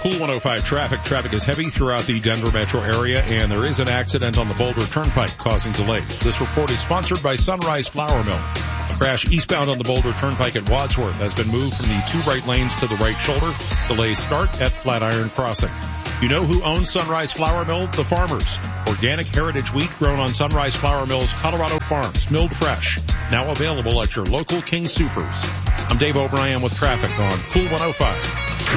Cool 105 traffic. Traffic is heavy throughout the Denver metro area, and there is an accident on the Boulder Turnpike causing delays. This report is sponsored by Sunrise Flour Mill. A crash eastbound on the Boulder Turnpike at Wadsworth has been moved from the two right lanes to the right shoulder. Delays start at Flatiron Crossing. You know who owns Sunrise Flour Mill? The farmers. Organic heritage wheat grown on Sunrise Flour Mill's Colorado farms, milled fresh. Now available at your local King Soopers. I'm Dave O'Brien with traffic on Cool 105.